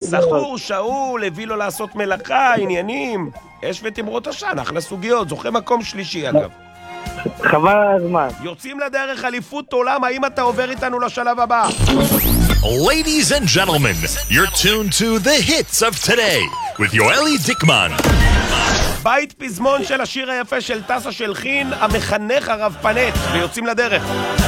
סחור, שאול, הביא לו לעשות מלאכה, עניינים. אש ותמרות עשן, אחלה סוגיות, זוכה מקום שלישי אגב. חבל על הזמן. יוצאים לדרך אליפות עולם, האם אתה עובר איתנו לשלב הבא? Ladies and gentlemen, you're tuned to the hits of today with Yoeli Dickman. בית פזמון של השיר היפה של טסה של חין, המחנך הרב פנט, ויוצאים לדרך.